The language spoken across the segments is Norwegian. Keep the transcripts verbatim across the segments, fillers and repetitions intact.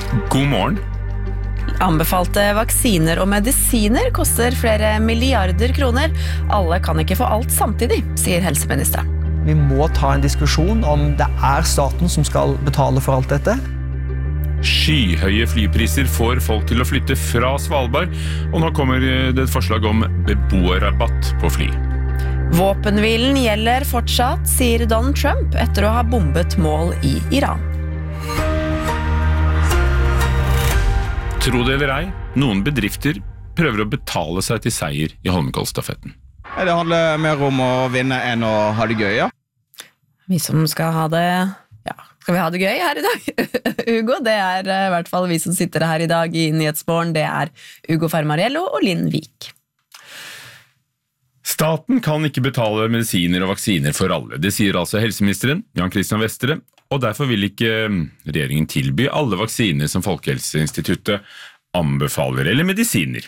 God morgen. Anbefalte vaksiner og medisiner koster flere milliarder kroner. Alle kan ikke få alt samtidig, sier helseministeren. Vi må ta en diskusjon om det er staten som skal betale for alt dette. Skyhøye flypriser får folk til å flytte fra Svalbard, og nå kommer det et forslag om beboerrabatt på fly. Våpenhvilen gjelder fortsatt, sier Donald Trump etter å ha bombet mål i Iran. Tro det eller ei, noen bedrifter prøver å betale seg til seier i Holmenkollstafetten. Det handler mer om å vinne enn å ha det gøy, ja. Vi som skal ha det, ja, skal vi ha det gøy her i dag? Hugo, det er i hvert fall vi som sitter her i dag i Nyhetsmorgen. Det er Hugo Fermariello og Linn Vik. Staten kan ikke betale medisiner og vaksiner for alle. Det sier altså helseministeren, Jan Christian Vestre, og derfor vil ikke regjeringen tilby alle vaksiner som Folkehelseinstituttet anbefaler, eller medisiner.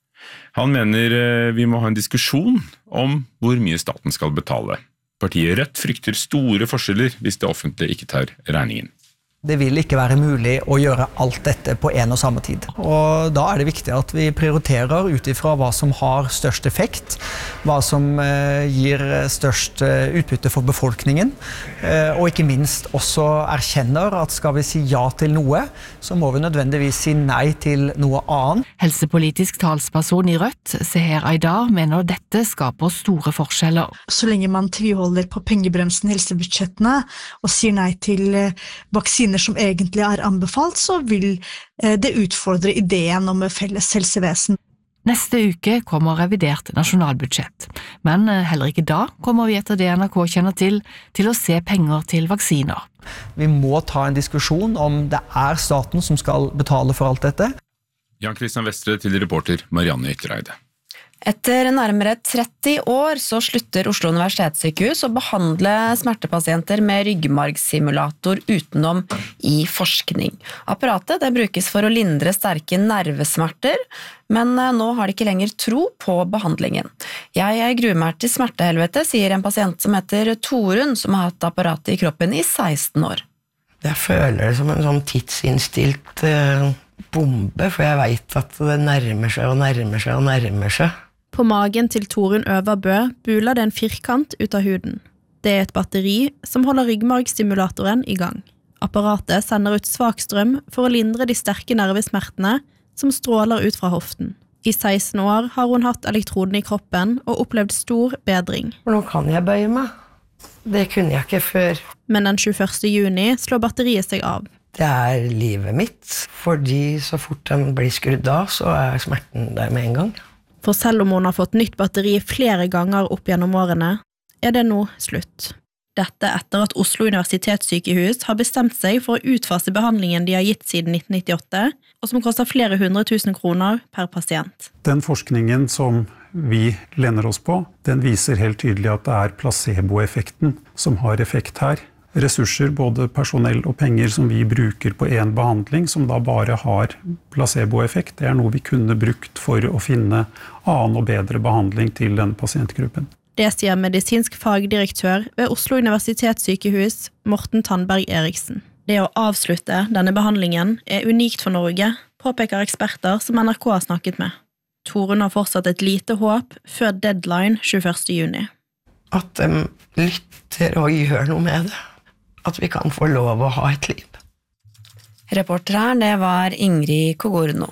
Han mener vi må ha en diskusjon om hvor mye staten skal betale. Partiet Rødt frykter store forskjeller hvis det offentlige ikke tar regningen. Det vil ikke være mulig å gjøre alt dette på en og samme tid. Og da er det viktig at vi prioriterer ut ifra hva som har størst effekt, hva som eh, gir størst utbytte for befolkningen, eh, og ikke minst også erkjenner at skal vi si ja til noe, så må vi nødvendigvis si nei til noe annet. Helsepolitisk talsperson i Rødt, Seher Aydar, mener dette skaper store forskjeller. Så lenge man tviholder på pengebremsen i helsebudsjettene og sier nei til vaksiner som egentlig er anbefalt, så vil det utfordre ideen om felles helsevesen. Neste uke kommer revidert nasjonalbudsjett, men heller ikke da kommer vi etter det N R K kjenner til, til å se penger til vaksiner. Vi må ta en diskusjon om det er staten som skal betale for alt dette. Jan Christian Vestre til reporter Marianne Yttereide. Etter nærmere tretti år så slutter Oslo Universitetssykehus å behandle smertepasienter med ryggmargsimulator utenom i forskning. Apparatet det brukes for å lindre sterke nervesmerter, men nå har de ikke lenger tro på behandlingen. Jeg gruer meg til smertehelvete, sier en pasient som heter Torun, som har hatt apparatet i kroppen i seksten år. Jeg føler det som en sånn tidsinnstilt uh, bombe, for jeg vet at det nærmer seg og nærmer seg og nærmer seg. På magen til Torun Øverbø buler det en firkant ut av huden. Det er et batteri som holder ryggmargstimulatoren i gang. Apparatet sender ut svak strøm for å lindre de sterke nervesmertene som stråler ut fra hoften. I seksten år har hun hatt elektroden i kroppen og opplevd stor bedring. Nå kan jeg bøye meg. Det kunne jeg ikke før. Men den tjueførste juni slår batteriet seg av. Det er livet mitt, fordi så fort den blir skrudd av, så er smerten der med en gang. For selv om hun har fått nytt batteri flere ganger opp gjennom årene, er det nå slutt. Dette etter at Oslo Universitetssykehus har bestemt seg for å utfase behandlingen de har gitt siden nitten nittiåtte, og som koster flere hundre tusen kroner per pasient. Den forskningen som vi lener oss på, den viser helt tydelig at det er placeboeffekten som har effekt her. Ressurser, både personell og penger som vi bruker på en behandling, som da bare har placeboeffekt. Det er noe vi kunne brukt for å finne annen og bedre behandling til denne pasientgruppen. Det sier medisinsk fagdirektør ved Oslo Universitetssykehus, Morten Tandberg Eriksen. Det å avslutte denne behandlingen er unikt for Norge, påpeker eksperter som N R K har snakket med. Torun har fortsatt et lite håp før deadline tjueførste juni. At de lytter og gjør noe med det. At vi kan få lov å ha et liv. Reporter her, det var Ingrid Kogorno.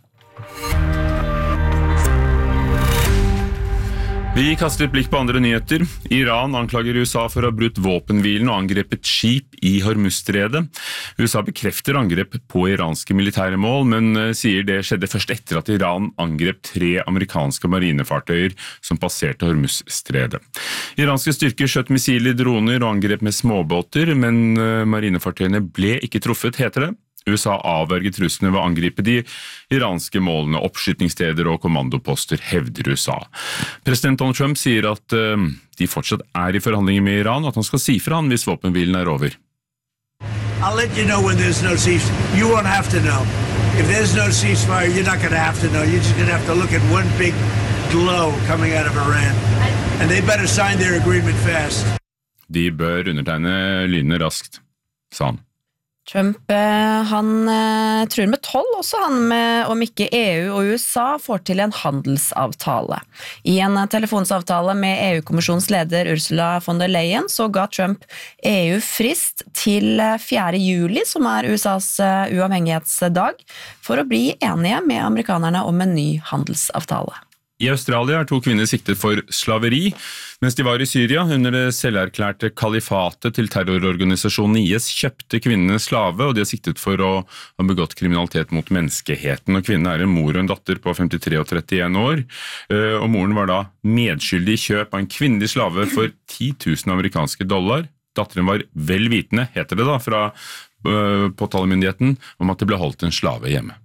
Vi kaster et blikk på andre nyheter. Iran anklager U S A for å ha brutt våpenhvilen og angrepet skip i Hormuzstredet. U S A bekrefter angrep på iranske militære mål, men sier det skjedde først etter at Iran angrep tre amerikanske marinefartøyer som passerte Hormuzstredet. Iranske styrker skjøt missiler, droner og angrep med småbåter, men marinefartøyene ble ikke truffet, heter det. U S A avverget truslene ved å angripe de iranske målene, oppskytningssteder og kommandoposter, hevder U S A. President Donald Trump sier at uh, de fortsatt er i forhandlinger med Iran, og at han skal si fra han hvis våpenhvilen er over. I'll let you know when there's no ceasefire. You won't have to know. If there's no ceasefire, you're not going to have to know. You're just going to have to look at one big glow coming out of Iran. And they better sign their agreement fast. De bør undertegne lynene raskt, sa han. Trump han truer med toll, også han med om ikke E U og U S A får til en handelsavtale. I en telefonsamtale med E U-kommisjonens leder Ursula von der Leyen så ga Trump E U frist til fjerde juli, som er U S A's uavhengighetsdag, for å bli enige med amerikanerne om en ny handelsavtale. I Australia er to kvinner siktet for slaveri, mens de var i Syria under det selverklærte kalifatet til terrororganisasjonen I S kjøpte kvinnene slave, og de er siktet for å ha begått kriminalitet mot menneskeheten. Og kvinnene er en mor og en datter på femtitre og trettien år, og moren var da medskyldig i kjøp av en kvinnelig slave for ti tusen amerikanske dollar. Datteren var vel vitende, heter det da, fra påtalemyndigheten, om at det ble holdt en slave hjemme.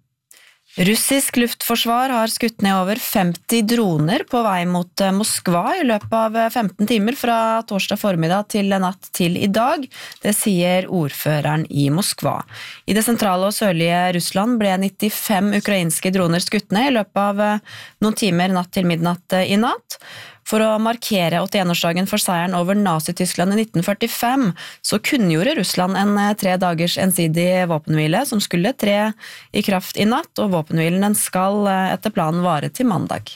Russisk luftforsvar har skutt ned over femti droner på vei mot Moskva i løpet av femten timer fra torsdag formiddag til natt til i dag. Det sier ordføreren i Moskva. I det sentrale og sørlige Russland ble nittifem ukrainske droner skutt ned i løpet av noen timer natt til midnatt i natt. For å markere åttien-årsdagen for seieren over Nazi-Tyskland i nitten førtifem, så kunngjorde Russland en tre dagers ensidig våpenhvile som skulle tre i kraft i natt, og våpenhvilen den skal etter planen vare til mandag.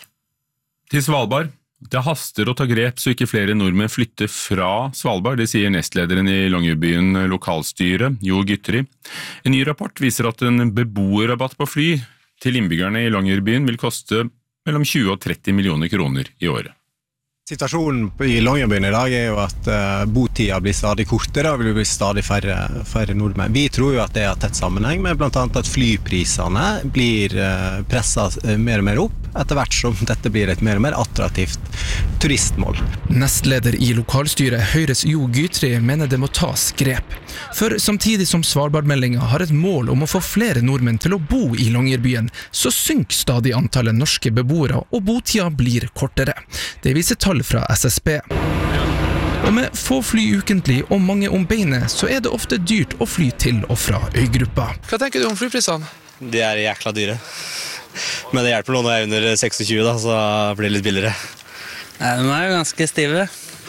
Til Svalbard. Det haster å ta grep så ikke flere nordmenn flytter fra Svalbard, det sier nestlederen i Longyearbyen lokalstyre, Jo Gytteri. En ny rapport viser at en beboerrabatt på fly til innbyggerne i Longyearbyen vil koste mellom tjue og tretti millioner kroner i året. Situasjonen i Longyearbyen i dag er jo at uh, botida blir stadig kortere og vil bli stadig færre, færre nordmenn. Vi tror jo at det har tett sammenheng med blant annet at flyprisene blir uh, presset mer og mer opp, etter hvert som dette blir et mer og mer attraktivt turistmål. Nestleder i lokalstyret Høyres Jo Gytteri mener det må tas grep. For samtidig som Svalbardmeldingen har et mål om å få flere nordmenn til å bo i Longyearbyen, så synker stadig antallet norske beboere og botida blir kortere. Det viser tall fra S S B. Og med få fly ukentlig og mange om beinet, så er det ofte dyrt å fly til og fra øygruppa. Hva tenker du om flyprisene? De er jækla dyre. Men det hjelper noe når jeg er under seksogtjue, da, så blir det litt billigere. Nei, de er jo ganske stive.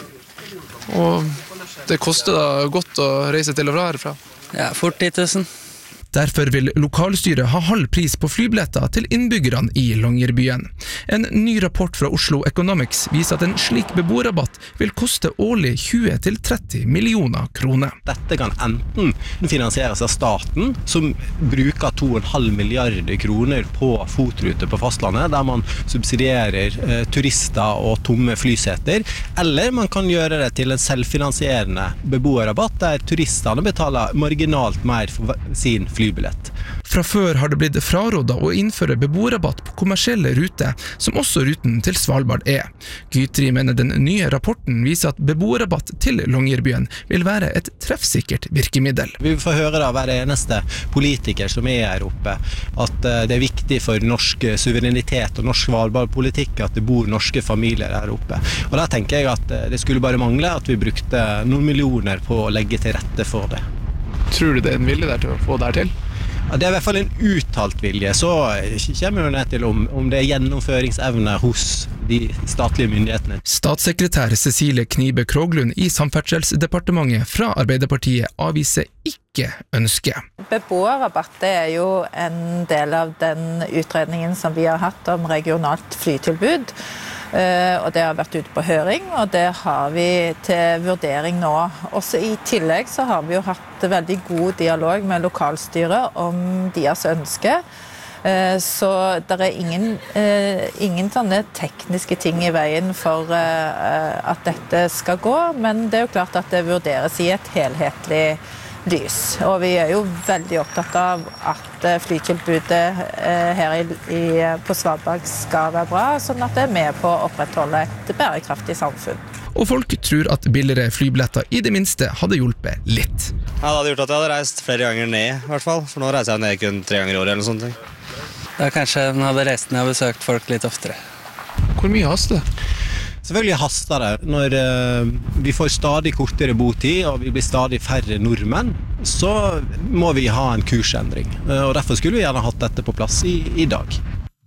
Og det koster da godt å reise til og fra herfra? Ja, fort ti tusen. Derfor vil lokalstyret ha halv pris på flybilletter til innbyggerne i Longyearbyen. En ny rapport fra Oslo Economics viser at en slik beboerrabatt vil koste årlig tjue til tretti millioner kroner. Dette kan enten finansieres av staten, som bruker to komma fem milliarder kroner på fotrute på fastlandet, der man subsidierer eh, turister og tomme flyseter, eller man kan gjøre det til en selvfinansierende beboerrabatt, der turistene betaler marginalt mer for sin flybillett. Fra før har det blitt frarådet å innføre beboerrabatt på kommersielle ruter, som også ruten til Svalbard er. Gytteri mener den nye rapporten viser at beboerrabatt til Longyearbyen vil være et treffsikkert virkemiddel. Vi får høre da hver eneste politiker som er her oppe, at det er viktig for norsk suverenitet og norsk Svalbardpolitikk at det bor norske familier her oppe. Og da tenker jeg at det skulle bare mangle at vi brukte noen millioner på å legge til rette for det. Tror du det er en vilje der til å få det her til? Ja, det er i hvert fall en uttalt vilje, så kommer vi ned til om, om det er gjennomføringsevne hos de statlige myndighetene. Statssekretær Cecilie Knibe Kroglund i Samferdselsdepartementet fra Arbeiderpartiet avviser ikke ønsket. Beboerrabatt er jo en del av den utredningen som vi har hatt om regionalt flytilbud. Og det har vært ute på høring, og det har vi til vurdering nå. Også i tillegg så har vi jo hatt veldig god dialog med lokalstyret om deres ønske. Så det er ingen, ingen sånne tekniske ting i veien for at dette skal gå, men det er jo klart at det vurderes i et helhetlig lys. Og vi er jo veldig opptatt av at flytilbudet her i, i, på Svalbard skal være bra, sånn at det er med på å opprettholde et bærekraftig samfunn. Og folk tror at billigere flybilletter i det minste hadde hjulpet litt. Ja, det hadde gjort at jeg hadde reist flere ganger ned, i hvert fall. For nå reiser jeg ned kun tre ganger i året eller noe sånt. Da kanskje den hadde reist ned og besøkt folk litt oftere. Hvor mye haster det? Selvfølgelig haster det. Når uh, vi får stadig kortere botid og vi blir stadig færre nordmenn, så må vi ha en kursendring. Uh, og derfor skulle vi gjerne hatt dette på plass i, i dag.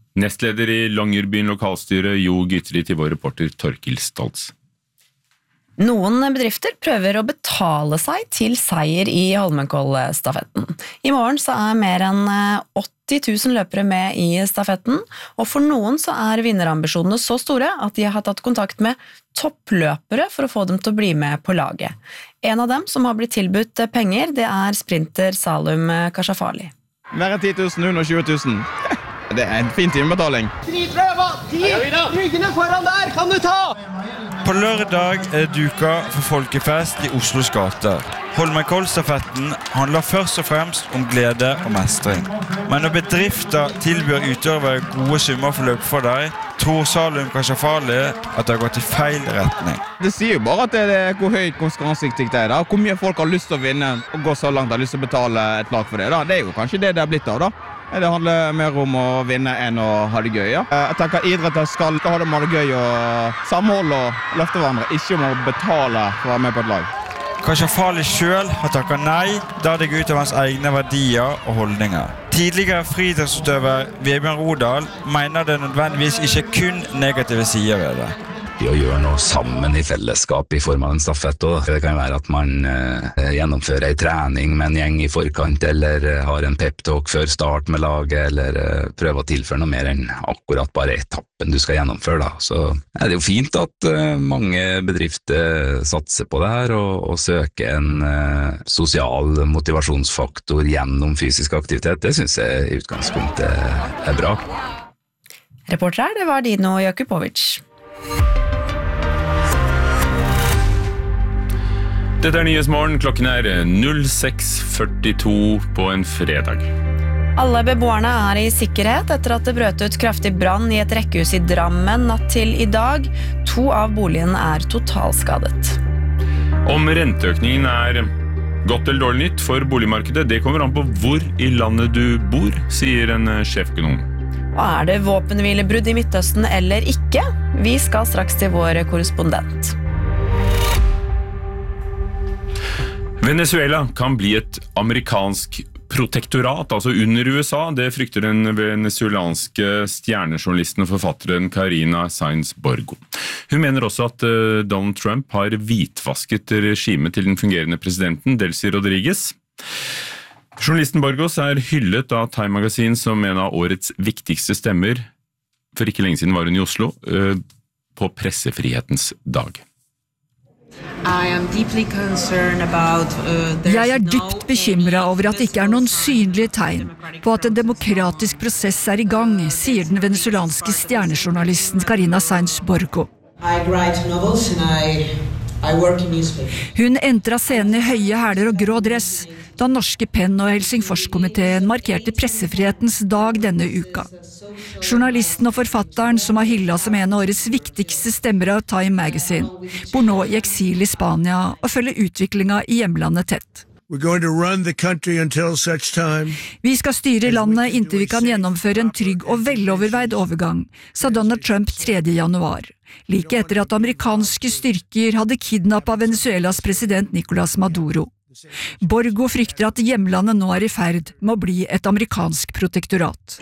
Nestleder i Longyearbyen lokalstyre Jo Gytteri til vår reporter Torkil Stoltz. Noen bedrifter prøver å betale seg til seier i Holmenkollstafetten. I morgen så er mer enn åtti tusen løpere med i stafetten, og for noen så er vinnerambisjonene så store at de har tatt kontakt med toppløpere for å få dem til å bli med på laget. En av dem som har blitt tilbudt penger, det er sprinter Salum Khashafali. Mer enn ti tusen, under tjue tusen. Det er en fin timebetaling. Friprøva, ti ryggene foran der, kan du ta? På lørdag er det duka for folkefest i Oslos gater. Holmenkollstafetten handler først og fremst om glede og mestring. Men når bedrifter tilbyr utøvere gode summer for løp for deg, tror Salum Khashafali at det har gått i feil retning. Det sier jo bare at det er hvor høyt konkurransedyktig det er, da. Hvor mye folk har lyst til å vinne og gå så langt har lyst til å betale et lag for det. Da. Det er jo kanskje det det er blitt av, da. Det handler mer om å vinne enn å ha det gøy. Ja. Jeg tenker idretter skal ha det med det gøy og samholde og løfte hverandre, ikke om å betale for å være med på et lag. Khashafali selv har takket nei, da det går ut av hans egne verdier og holdninger. Tidligere friidrettsutøver Vebjørn Rodal mener det nødvendigvis ikke kun negative sider ved det. Å gjøre noe sammen i fellesskap i form av en stafett. Og det kan være at man eh, gjennomfører en trening med en gjeng i forkant, eller eh, har en pep-talk før start med laget, eller eh, prøver å tilføre noe mer enn akkurat bare etappen du skal gjennomføre. Da. Så er det jo fint at eh, mange bedrifter satser på det her, og, og søker en eh, sosial motivasjonsfaktor gjennom fysisk aktivitet. Det synes jeg i utgangspunktet er bra. Reporter her, det var Dino Jakubovic. Dette er Nyhetsmorgen, klokken er null seks førtito på en fredag. Alle beboerne er i sikkerhet etter at det brøt ut kraftig brann i et rekkehus i Drammen natt til i dag. To av boligene er totalskadet. Om renteøkningen er godt eller dårlig nytt for boligmarkedet, det kommer an på hvor i landet du bor, sier en sjeføkonom. Og er det våpenhvilebrudd i Midtøsten eller ikke? Vi skal straks til vår korrespondent. Venezuela kan bli et amerikansk protektorat, altså under U S A. Det frykter den venezuelanske stjernejournalisten og forfatteren Karina Sainz Borgo. Hun mener også at Donald Trump har hvitvasket regimet til den fungerende presidenten, Delcy Rodriguez. Journalisten Borgos er hyllet av Time Magazine som en av årets viktigste stemmer. For ikke lenge siden var hun i Oslo på pressefrihetens dag. Jeg er dypt bekymret over at det ikke er noen synlige tegn på at en demokratisk prosess er i gang, sier den venezuelanske stjernejournalisten Karina Sainz Borgo. Hun entret scenen i høye hæler og grå dress da norske Penn og Helsingforskomiteen markerte pressefrihetens dag denne uka. Journalisten og forfatteren, som har hyllet som en av årets viktigste stemmer av Time Magazine, bor nå i eksil i Spania og følger utviklingen i hjemlandet tett. Vi skal styre landet inntil vi kan gjennomføre en trygg og veloverveid overgang, sa Donald Trump tredje januar, like etter at amerikanske styrker hadde kidnappet Venezuelas president Nicolás Maduro. Borgo frykter at hjemlandet nå er i ferd med å bli et amerikansk protektorat.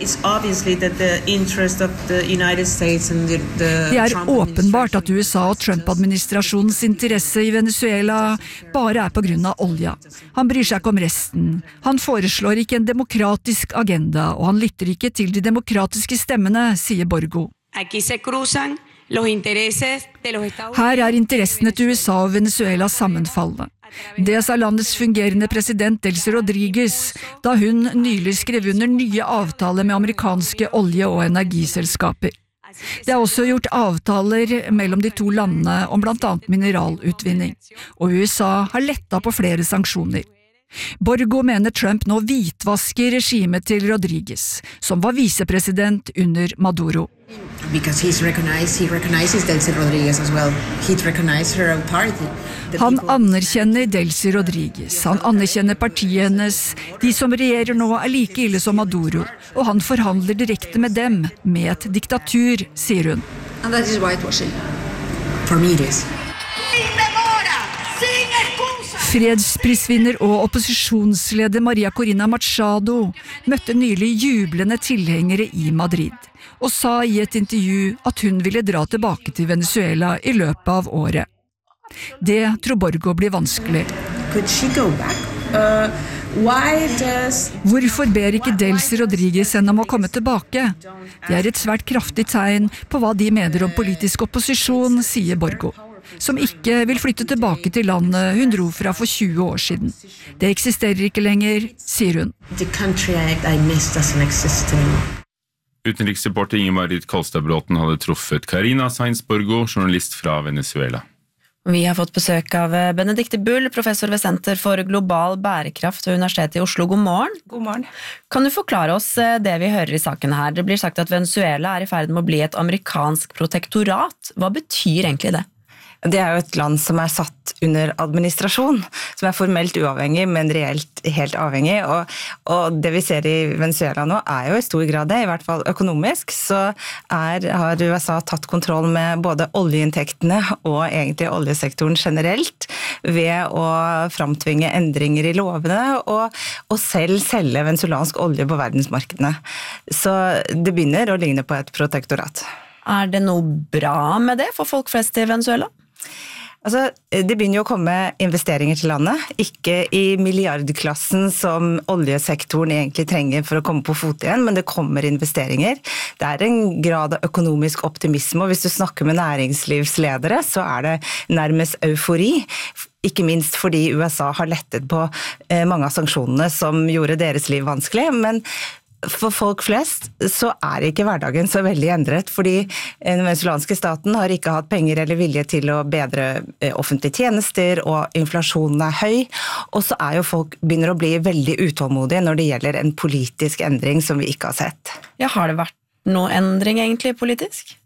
Det er åpenbart at U S A og Trump-administrasjonens interesse i Venezuela bare er på grunn av olja. Han bryr seg ikke om resten. Han foreslår ikke en demokratisk agenda, og han lytter ikke til de demokratiske stemmene, sier Borgo. Her er interessene til U S A og Venezuela sammenfallende. Det sa landets fungerende president Delcy Rodriguez da hun nylig skrev under nye avtaler med amerikanske olje- og energiselskaper. Det er også gjort avtaler mellom de to landene om blant annet mineralutvinning, og U S A har lettet på flere sanksjoner. Borgo mener Trump nå hvitvasker regimet til Rodriguez, som var visepresident under Maduro. Han anerkjenner Delcy Rodriguez, han anerkjenner partiet hennes, de som regjerer nå er like ille som Maduro, og han forhandler direkte med dem, med et diktatur, sier hun. And that is whitewashing. For me it is. Fredsprisvinner og opposisjonsleder Maria Corina Machado møtte nylig jublende tilhengere i Madrid, og sa i et intervju at hun ville dra tilbake til Venezuela i løpet av året. Det tror Borgo blir vanskelig. Could she go back? Uh, why does... Hvorfor ber ikke Delcy Rodriguez henne om å komme tilbake? Det er et svært kraftig tegn på hva de mener om politisk opposisjon, sier Borgo, som ikke vil flytte tilbake til landet hun dro fra for tjue år siden. Det eksisterer ikke lenger, sier hun. The country I, I miss doesn't exist anymore. Utenriksreporter Inger-Marit Kolstad-Bråten hadde truffet Karina Sainz Borgo, journalist fra Venezuela. Vi har fått besøk av Benedikte Bull, professor ved Senter for global bærekraft ved Universitetet i Oslo. God morgen. God morgen. Kan du forklare oss det vi hører i saken her? Det blir sagt at Venezuela er i ferd med å bli et amerikansk protektorat. Hva betyr egentlig det? Det er jo et land som er satt under administrasjon, som er formelt uavhengig, men reelt helt avhengig. Og, og det vi ser i Venezuela nå er jo i stor grad det, i hvert fall økonomisk, så er, har U S A tatt kontroll med både oljeinntektene og egentlig oljesektoren generelt, ved å framtvinge endringer i lovene og, og selv selge venezuelansk olje på verdensmarkedene. Så det begynner å ligne på et protektorat. Er det noe bra med det for folk flest i Venezuela? Altså, det begynner jo å komme investeringer til landet, ikke i milliardklassen som oljesektoren egentlig trenger for å komme på fot igjen, men det kommer investeringer. Det er en grad av økonomisk optimisme, og hvis du snakker med næringslivsledere, så er det nærmest eufori. Ikke minst fordi U S A har lettet på mange av sanksjonene som gjorde deres liv vanskelig, men for folk flest så er ikke hverdagen så veldig endret, fordi den venezuelanske staten har ikke hatt penger eller vilje til å bedre offentlige tjenester, og inflasjonen er høy, og så er jo folk begynner å bli veldig utålmodige når det gjelder en politisk endring som vi ikke har sett. Ja, har det vært noe endring egentlig politisk?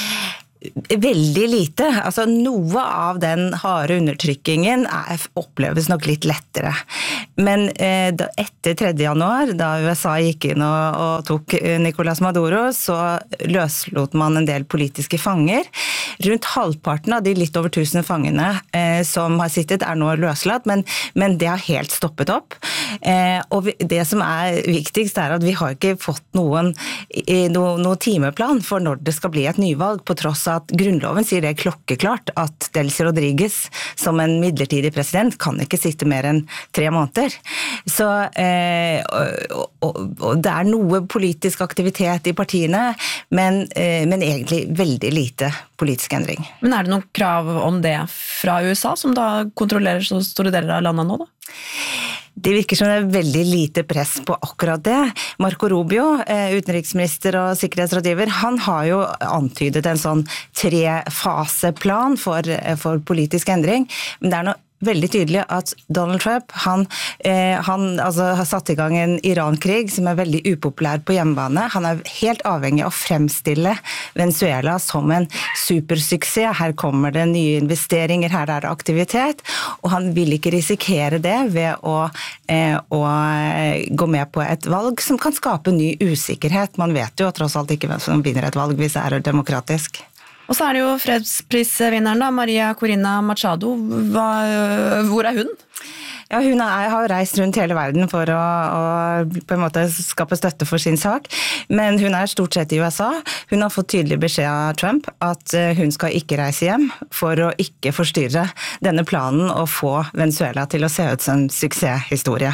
Veldig lite. Altså, noe av den harde undertrykkingen er, oppleves nok litt lettere. Men eh, da, etter tredje januar, da U S A gikk inn og, og tok Nicolás Maduro, så løslot man en del politiske fanger. Rundt halvparten av de litt over tusen fangene eh, som har sittet er nå løslatt, men, men det har helt stoppet opp. Eh, og vi, det som er viktigst er at vi har ikke fått noen, no, noen timeplan for når det skal bli et nyvalg, på tross at grunnloven sier det klokkeklart at Delcy Rodriguez som en midlertidig president kan ikke sitte mer enn tre måneder. Så eh, og, og, og det er noe politisk aktivitet i partiene, men, eh, men egentlig veldig lite politisk endring. Men er det noen krav om det fra U S A, som da kontrollerer så store deler av landet nå da? Det virker som det er veldig lite press på akkurat det. Marco Rubio, utenriksminister og sikkerhetsrådgiver, han har jo antydet en sånn trefaseplan for, for politisk endring, men det er noe veldig tydelig at Donald Trump, han, eh, han altså, har satt i gang en Iran-krig som er veldig upopulær på hjemmebane. Han er helt avhengig av å fremstille Venezuela som en supersuksess. Her kommer det nye investeringer, her er det aktivitet, og han vil ikke risikere det ved å, eh, å gå med på et valg som kan skape ny usikkerhet. Man vet jo tross alt ikke hvem som vinner et valg hvis det er demokratisk. Og så er det jo fredsprisvinneren da, Maria Corina Machado. Hva, hvor er hun? Ja, hun er, har reist rundt hele verden for å, å på en måte skape støtte for sin sak, men hun er stort sett i U S A. Hun har fått tydelig beskjed av Trump at hun skal ikke reise hjem for å ikke forstyrre denne planen og få Venezuela til å se ut som en suksesshistorie.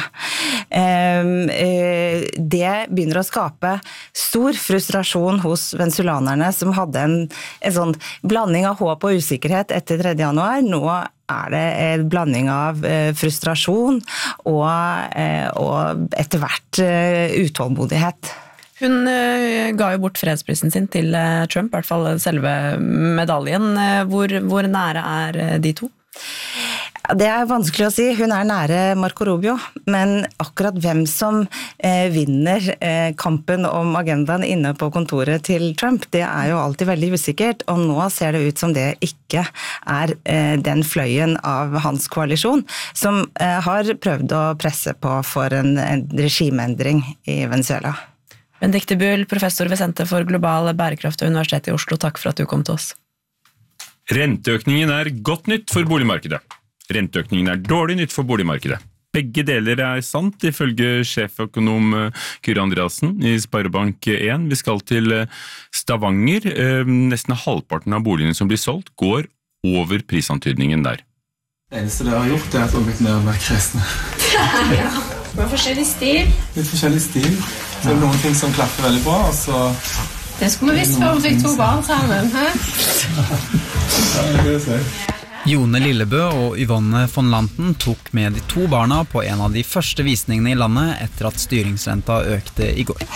Det begynner å skape stor frustrasjon hos venezuelanerne som hadde en, en sånn blanding av håp og usikkerhet etter tredje januar. Nå er det en blanding av eh, frustrasjon og, eh, og etter hvert eh, utålmodighet. Hun eh, ga jo bort fredsprisen sin til eh, Trump, i hvert fall selve medaljen. Hvor, hvor nære er eh, de to? Det er vanskelig å si. Hun er nære Marco Rubio, men akkurat hvem som eh, vinner eh, kampen om agendaen inne på kontoret til Trump, det er jo alltid veldig usikkert, og nå ser det ut som det ikke er eh, den fløyen av hans koalisjon som eh, har prøvd å presse på for en, en regimeendring i Venezuela. Benedikte Bull, professor ved Senter for global bærekraft ved Universitetet i Oslo, takk for at du kom til oss. Renteøkningen er godt nytt for boligmarkedet. Renteøkningen er dårlig nytt for boligmarkedet. Begge deler er sant, ifølge sjeføkonom Kyrre Andreassen i Sparebank en. Vi skal til Stavanger. Nesten halvparten av boligene som blir solgt går over prisantydningen der. Det eneste dere har gjort er at dere har blitt mer og mer kresne. Ja, med forskjellig stil. Litt forskjellig stil. Så er det noen ting som klapper veldig bra, og så... Det skulle vi visst før vi fikk to barn sammen, hæ? Ja, det vil jeg si. Jone Lillebø og Yvonne von Lanten tok med de to barna på en av de første visningene i landet etter at styringsrenta økte i går.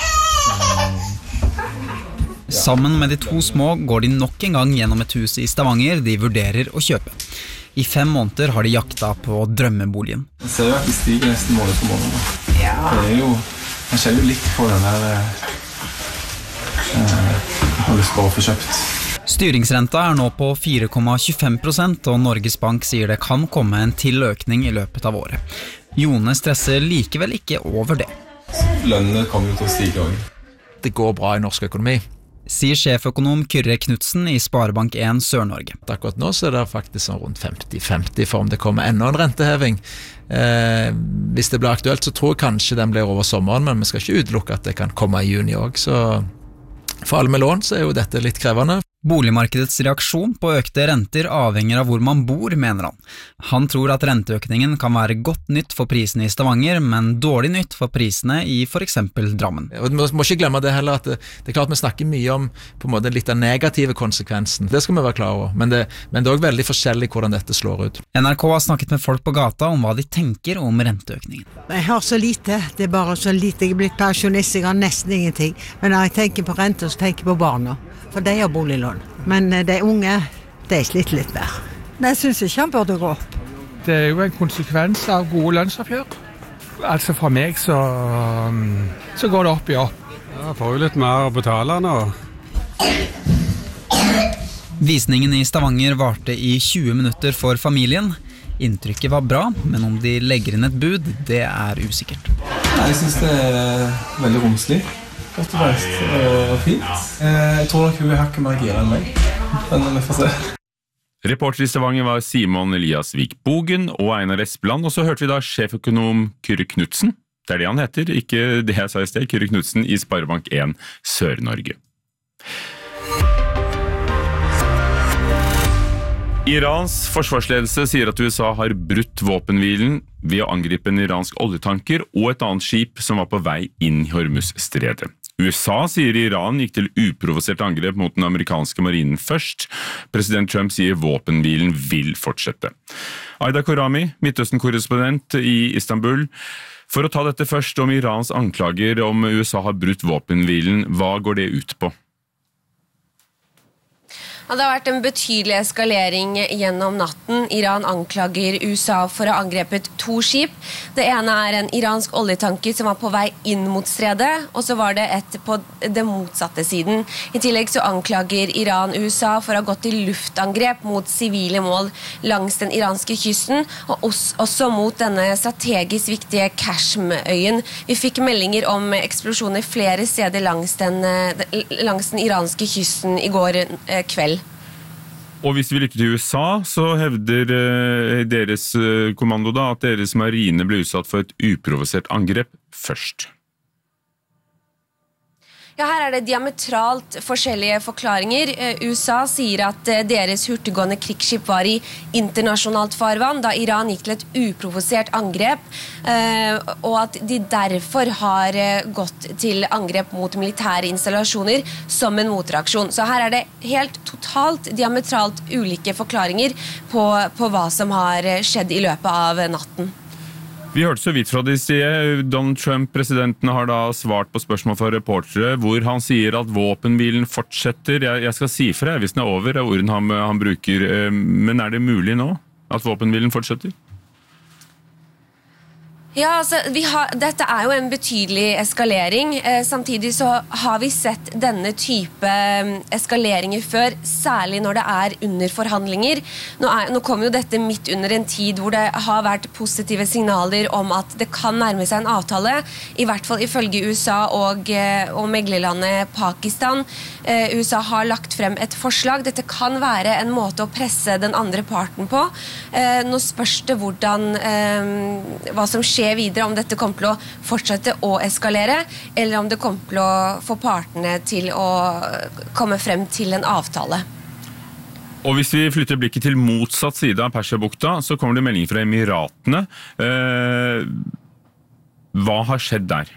Sammen med de to små går de nok en gang gjennom et hus i Stavanger de vurderer å kjøpe. I fem måneder har de jakta på drømmeboligen. Jeg ser jo at de stiger nesten måned for måned. Ja. Det er jo, man kjenner jo litt på den der eh, jeg har lyst på å få kjøpt. Styringsrenta er nå på fire komma tjuefem prosent, og Norges Bank sier det kan komme en til økning i løpet av året. Jone stresser likevel ikke over det. Lønnene kommer jo til å stige også. Det går bra i norsk økonomi. Sier sjeføkonom Kyrre Knudsen i Sparebank en Sør-Norge. Akkurat nå så er det faktisk sånn rundt femti femti for om det kommer enda en renteheving. Eh, hvis det blir aktuelt så tror jeg kanskje den blir over sommeren, men vi skal ikke utelukke at det kan komme i juni også. Så for alle med lån så er jo dette litt krevende. Boligmarkedets reaksjon på økte renter avhenger av hvor man bor, mener han. Han tror at renteøkningen kan være godt nytt for prisene i Stavanger, men dårlig nytt for prisene i for eksempel Drammen. Og vi må ikke glemme det heller, at det, det er klart vi snakker mye om på en måte litt av negative konsekvensen. Det skal vi være klar over, men det, men det er også veldig forskjellig hvordan dette slår ut. N R K har snakket med folk på gata om hva de tenker om renteøkningen. Jeg har så lite, det er bare så lite. Jeg er blitt pensjonist, jeg har nesten ingenting. Men når jeg tenker på renter, så tenker jeg på barna. For de har boliglån. Men de unge, de sliter litt mer. Jeg synes ikke han burde gå opp. Det er jo en konsekvens av gode lønnsoppgjør. Altså for meg så, så går det opp i opp. Ja, får jo litt mer å betale nå. Visningen i Stavanger varte i tjue minutter for familien. Inntrykket var bra, men om de legger inn et bud, det er usikkert. Jeg synes det er veldig romslig. Godt og fremst og fint. Jeg tror nok hun er hakket mer gira enn meg. Men vi får se. Reporter i Stavanger var Simon Elias Vik Bogen og Einar Espeland, og så hørte vi da sjeføkonom Kyrre Knudsen. Det er det han heter, ikke det jeg sa i sted, Kyrre Knudsen i Sparebank en Sør-Norge. Irans forsvarsledelse sier at U S A har brutt våpenhvilen ved å angripe en iransk oljetanker og et annet skip som var på vei inn i Hormuz-stredet. U S A sier Iran gikk til uprovosert angrep mot den amerikanske marinen først. President Trump sier våpenhvilen vil fortsette. Aida Korami, Midtøsten-korrespondent i Istanbul. For å ta dette først om Irans anklager om U S A har brutt våpenhvilen, hva går det ut på? Det har vært en betydelig eskalering gjennom natten. Iran anklager U S A for å ha angrepet to skip. Det ene er en iransk oljetanker som var på vei inn mot stredet, og så var det et på det motsatte siden. I tillegg så anklager Iran U S A for å ha gått til luftangrep mot sivile mål langs den iranske kysten, og også mot denne strategisk viktige Kashmøyen. Vi fikk meldinger om eksplosjoner flere steder langs den, langs den iranske kysten i går kveld. Og hvis vi lytter til U S A, så hevder eh, deres eh, kommando da at deres marine ble utsatt for et uprovosert angrep først. Ja, her er det diametralt forskjellige forklaringer. U S A sier at deres hurtiggående krigsskip var i internasjonalt farvann da Iran gikk til et uprovosert angrep, og at de derfor har gått til angrep mot militære installasjoner som en motreaksjon. Så her er det helt totalt diametralt ulike forklaringer på, på hva som har skjedd i løpet av natten. Vi hørte så vidt fra de side. Donald Trump, presidenten, har da svart på spørsmål fra reportere, hvor han sier at våpenhvilen fortsetter. Jeg, jeg skal si fra, hvis den er over, er orden han, han bruker. Men er det mulig nå at våpenhvilen fortsetter? Ja, altså, vi har, dette er jo en betydelig eskalering. Eh, samtidig så har vi sett denne type eskaleringer før, særlig når det er under forhandlinger. Nå, er, nå kommer jo dette midt under en tid hvor det har vært positive signaler om at det kan nærme seg en avtale, i hvert fall ifølge U S A og, og meglerlandet Pakistan. Eh, U S A har lagt frem et forslag. Dette kan være en måte å presse den andre parten på. Eh, nå spørs det hvordan, eh, hva som skjer videre, om dette kommer til å fortsette å eskalere, eller om det kommer til å få partene til å komme frem til en avtale. Og hvis vi flytter blikket til motsatt side av Persiabukta, så kommer det melding fra Emiratene. Eh, hva har skjedd der?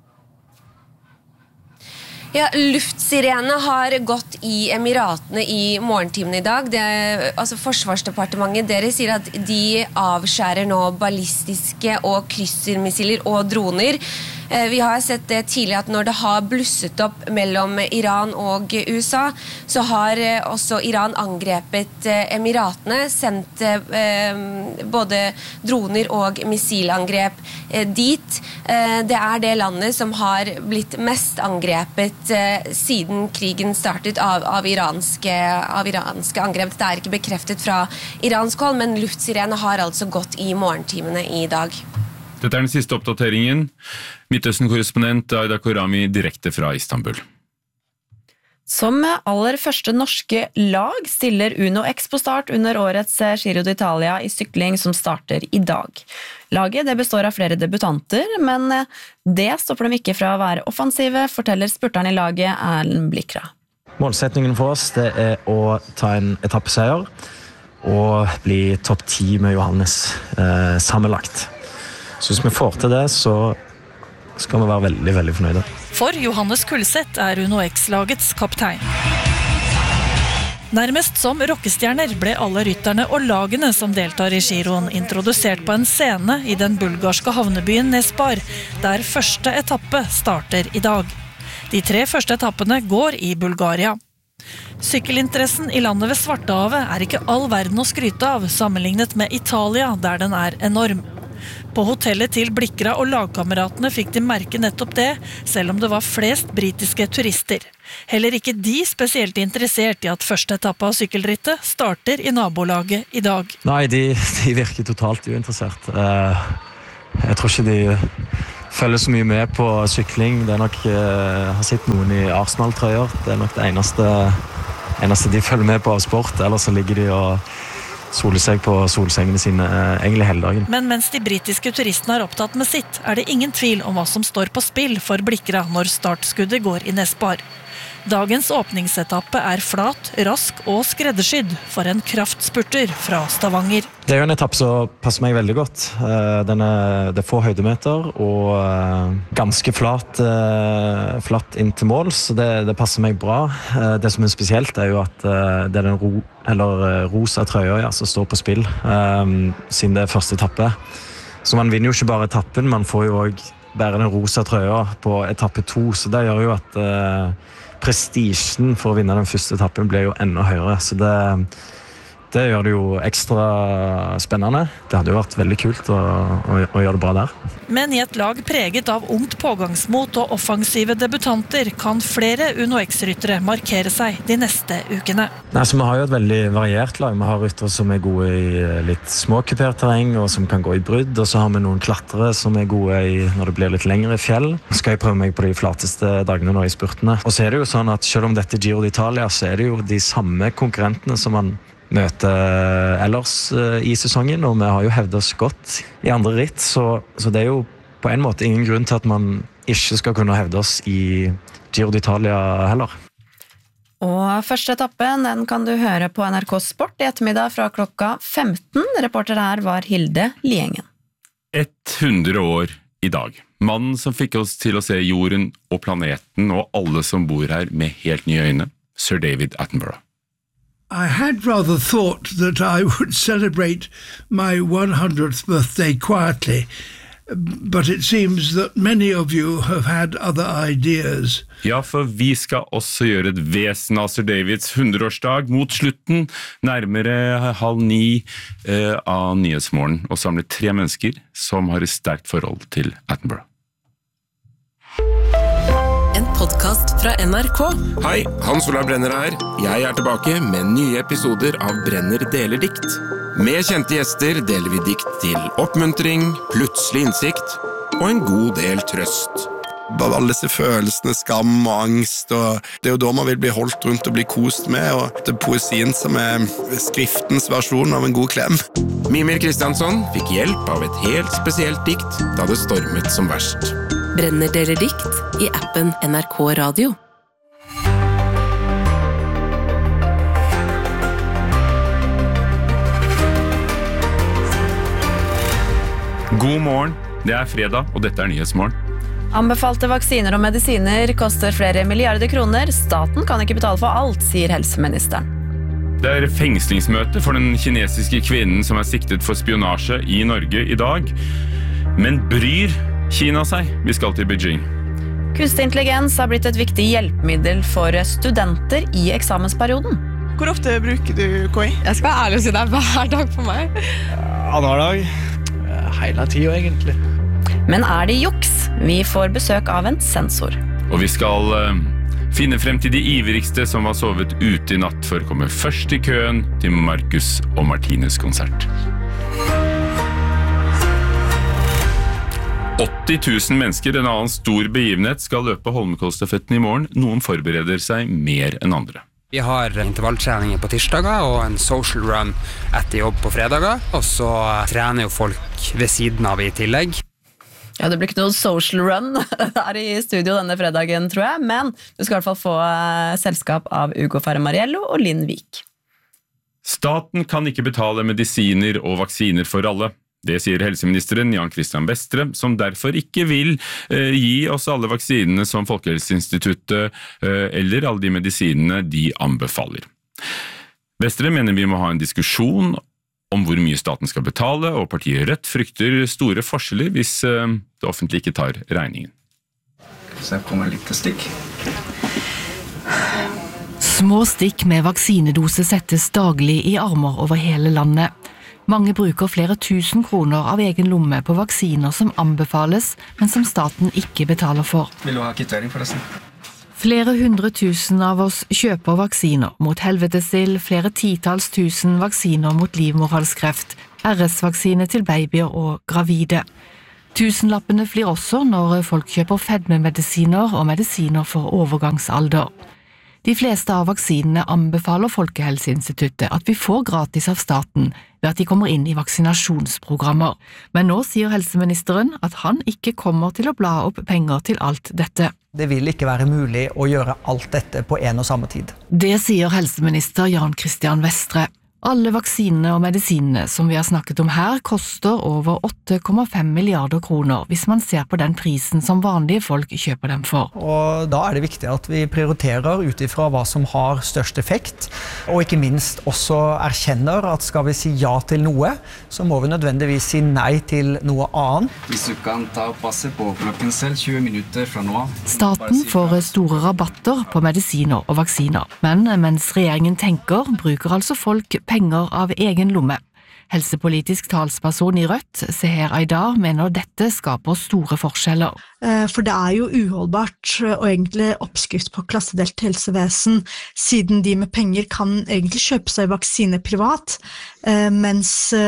Ja, luftsirene har gått i Emiratene i morgentimene i dag. Det, altså Forsvarsdepartementet dere sier at de avskjærer nå ballistiske og kryssermissiler og droner. Vi har sett det tidlig at når det har blusset opp mellom Iran og U S A, så har også Iran angrepet Emiratene, sendt både droner og missilangrep dit. Det er det landet som har blitt mest angrepet siden krigen startet av, av, iranske, av iranske angrep. Det er ikke bekreftet fra iransk hold, men luftsirene har altså gått i morgentimene i dag. Dette er den siste oppdateringen. Midtøsten-korrespondent Aida Korami direkte fra Istanbul. Som aller første norske lag stiller Uno X på start under årets Giro d'Italia i sykling som starter i dag. Laget det består av flere debutanter, men det stopper dem ikke fra å være offensive, forteller spurteren i laget Erlend Blikra. Målsetningen for oss det er å ta en etappeseier og bli topp ti med Johannes eh, sammenlagt. Så hvis vi får til det, så skal vi være veldig, veldig fornøyde. For Johannes Kullseth er Uno X-lagets kaptein. Nærmest som rockestjerner ble alle rytterne og lagene som deltar i giroen introdusert på en scene i den bulgarske havnebyen Nespar, der første etappe starter i dag. De tre første etappene går i Bulgaria. Sykkelinteressen i landet ved Svartehavet er ikke all verden å skryte av, sammenlignet med Italia, der den er enorm. På hotellet til Blikra og lagkameratene fikk de merke nettopp det, selv om det var flest britiske turister. Heller ikke de spesielt interessert i at første etappe av sykkelrittet starter i nabolaget i dag. Nei, de, de virker totalt uinteressert. Jeg tror ikke de følger så mye med på sykling. Det er nok, jeg har sett noen i Arsenal-trøyer. Det er nok det eneste, eneste de følger med på av sport. Ellers så ligger de og soler seg på solsengene sine egentlig hele dagen. Men mens de britiske turistene er opptatt med sitt, er det ingen tvil om hva som står på spill for Blikra når startskuddet går i Nespar. Dagens åpningsetappe er flat, rask og skreddersydd for en kraftspurter fra Stavanger. Det er jo en etappe som passer meg veldig godt. Den er, det er få høydemeter og ganske flat, flatt inn til mål, så det, det passer meg bra. Det som er spesielt er jo at det er den ro, eller rosa trøya ja, som står på spill, siden det er første etappe. Så man vinner jo ikke bare etappen, man får jo også bære den rosa trøya på etappe to, så det gjør jo at prestisjen for å vinne den første etappen blir jo enda høyere, så det, det gjør det jo ekstra spennende. Det hadde jo vært veldig kult å, å, å gjøre det bra der. Men i et lag preget av ungt pågangsmot og offensive debutanter kan flere Uno X-ryttere markere seg de neste ukene. Nei, så vi har jo et veldig variert lag. Vi har ryttere som er gode i litt småkupert terreng og som kan gå i brudd, og så har vi noen klatrere som er gode i, når det blir litt lengre fjell. Så skal jeg prøve meg på de flateste dagene nå i spurtene. Og så er det jo sånn at selv om dette er Giro d'Italia, så er det jo de samme konkurrentene som man møter ellers i sesongen, og vi har jo hevdet oss godt i andre ritt, så, så det er jo på en måte ingen grunn til at man ikke skal kunne hevde oss i Giro d'Italia heller. Og første etappen, den kan du høre på N R K Sport i ettermiddag fra klokka femten. Reporter her var Hilde Liengen. hundre år i dag. Mannen som fikk oss til å se jorden og planeten og alle som bor her med helt nye øyne, Sir David Attenborough. I had rather thought that I would celebrate my one hundredth birthday quietly, but it seems that many of you have had other ideas. Ja, for vi skal også gjøre et vesen av Sir Davids hundreårsdag mot slutten, nærmere halv ni eh, av Nyhetsmorgen, og samle tre mennesker som har et sterkt forhold til Attenborough. En podcast fra N R K. Hei, Hans Olav Brenner her. Jeg er tilbake med nye episoder av Brenner deler dikt. Med kjente gjester deler vi dikt til oppmuntring, plutselig innsikt og en god del trøst. Bare alle disse følelsene, skam og angst, og det er jo da man vil bli holdt rundt og bli kost med, og det er poesien som er skriftens versjon av en god klem. Mimir Kristiansson fikk hjelp av et helt spesielt dikt da det stormet som verst. Brenner deler dikt i appen N R K Radio. God morgen, det er fredag, og dette er Nyhetsmorgen. Anbefalte vaksiner og medisiner koster flere milliarder kroner. Staten kan ikke betale for alt, sier helseministeren. Det er fengslingsmøte for den kinesiske kvinnen som er siktet for spionasje i Norge i dag. Men bryr Kina seg? Vi skal til Beijing. Kunstig intelligens har blitt et viktig hjelpemiddel for studenter i eksamensperioden. Hvor ofte bruker du K I? Jeg skal være ærlig og si det er hver dag for meg. Annenhver dag. Hele tiden egentlig. Men er det juks? Vi får besøk av en sensor. Og vi skal uh, finne frem til de ivrigste som har sovet ute i natt for å komme først i køen til Marcus og Martines konsert. åtti tusen mennesker, en annen stor begivenhet, skal løpe Holmenkollstafetten i morgen. Noen forbereder seg mer enn andre. Vi har intervalltreninger på tirsdager og en social run etter jobb på fredager, og så trener jo folk ved siden av i tillegg. Ja, det blir ikke noe social run her i studio denne fredagen, tror jeg, men du skal i hvert fall få selskap av Ugo Fermariello og Linn Vik. Staten kan ikke betale medisiner og vaksiner for alle. Det sier helseministeren Jan Christian Vestre, som derfor ikke vil eh, gi oss alle vaksinene som Folkehelseinstituttet eh, eller alle de medisinene de anbefaler. Vestre mener vi må ha en diskusjon om hvor mye staten skal betale, og partiet Rødt frykter store forskjeller hvis eh, det offentlige ikke tar regningen. Så jeg kommer litt til stikk. Små stikk med vaksinedose settes daglig i armer over hele landet. Mange bruker flere tusen kroner av egen lomme på vaksiner som anbefales, men som staten ikke betaler for. Vil du ha kvittering forresten? Flere hundre tusen av oss kjøper vaksiner mot helvetesild, flere titals tusen vaksiner mot livmorhalskreft, R S-vaksine til babyer og gravide. Tusenlappene flyr også når folk kjøper fedmemedisiner og medisiner for overgangsalder. De fleste av vaksinene anbefaler Folkehelseinstituttet at vi får gratis av staten ved at de kommer inn i vaksinasjonsprogrammer. Men nå sier helseministeren at han ikke kommer til å bla opp penger til alt dette. Det vil ikke være mulig å gjøre alt dette på en og samme tid. Det sier helseminister Jan Christian Vestre. Alle vaksinene og medisinene som vi har snakket om her koster over åtte komma fem milliarder kroner hvis man ser på den prisen som vanlige folk kjøper dem for. Og da er det viktig at vi prioriterer ut ifra hva som har størst effekt, og ikke minst også erkjenner at skal vi si ja til noe, så må vi nødvendigvis si nei til noe annet. Hvis du kan ta og passe på klokken selv tjue minutter fra nå av. Staten får store rabatter på medisiner og vaksiner, men mens regjeringen tenker, bruker altså folk penger av egen lomme. Helsepolitisk talsperson i Rødt, Seher Aydar, mener dette skaper store forskjeller. For det er jo uholdbart og egentlig oppskrift på klassedelt helsevesen, siden de med penger kan egentlig kjøpe seg vaksine privat, mens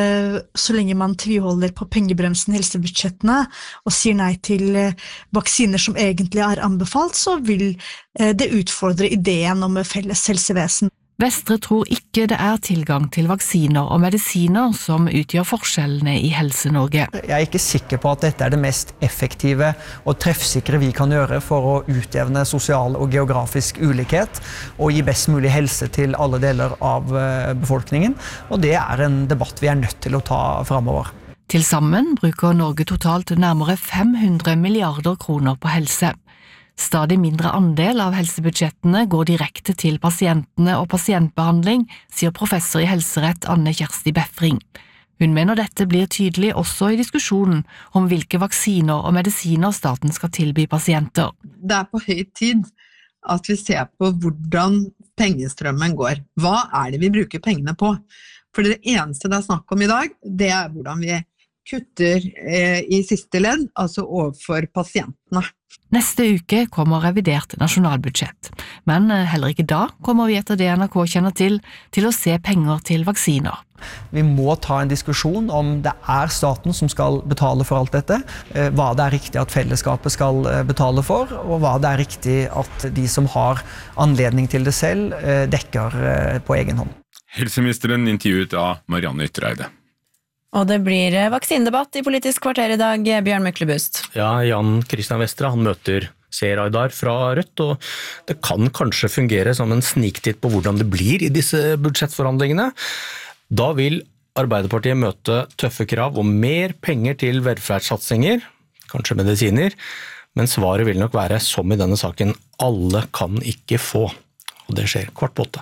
så lenge man tviholder på pengebremsen i helsebudsjettene og sier nei til vaksiner som egentlig er anbefalt, så vil det utfordre ideen om felles helsevesen. Vestre tror ikke det er tilgang til vaksiner og medisiner som utgjør forskjellene i Helse-Norge. Jeg er ikke sikker på at dette er det mest effektive og treffsikre vi kan gjøre for å utjevne sosial og geografisk ulikhet og gi best mulig helse til alle deler av befolkningen, og det er en debatt vi er nødt til å ta fremover. Til sammen bruker Norge totalt nærmere fem hundre milliarder kroner på helse. Stadig mindre andel av helsebudsjettene går direkte til pasientene og pasientbehandling, sier professor i helserett Anne Kjersti Befring. Hun mener dette blir tydelig også i diskusjonen om hvilke vaksiner og medisiner staten skal tilby pasienter. Det er på høy tid at vi ser på hvordan pengestrømmen går. Hva er det vi bruker pengene på? For det eneste det er snakk om i dag, det er hvordan vi kutter eh, i siste ledd, altså overfor pasientene. Neste uke kommer revidert nasjonalbudsjett, men heller ikke da kommer vi etter det N R K kjenner til, til å se penger til vaksiner. Vi må ta en diskusjon om det er staten som skal betale for alt dette, hva det er riktig at fellesskapet skal betale for, og hva det er riktig at de som har anledning til det selv, dekker på egen hånd. Helseministeren intervjuet av Marianne Ytreide. Og det blir vaksinedebatt i Politisk kvarter i dag, Bjørn Myklebust. Ja, Jan Christian Vestre, han møter Seher Aydar fra Rødt, og det kan kanskje fungere som en sniktitt på hvordan det blir i disse budsjettforhandlingene. Da vil Arbeiderpartiet møte tøffe krav om mer penger til velferdssatsinger, kanskje medisiner, men svaret vil nok være, som i denne saken, alle kan ikke få. Og det skjer kvart på åtte.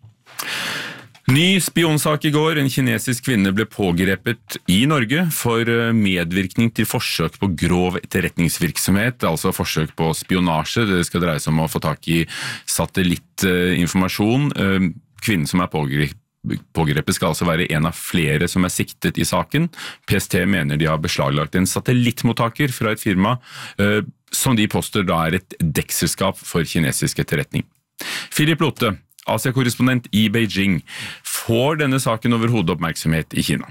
Ny spionsak i går. En kinesisk kvinne ble pågrepet i Norge for medvirkning til forsøk på grov etterretningsvirksomhet, altså forsøk på spionasje. Det skal dreie seg om å få tak i satellittinformasjon. Kvinnen som er pågrepet Pågrepet skal altså være en av flere som er siktet i saken. P S T mener de har beslaglagt en satellittmottaker fra et firma eh, som de påstår da er et dekkselskap for kinesisk etterretning. Philip Lote, Asia-korrespondent i Beijing. Får denne saken overhodet oppmerksomhet i Kina?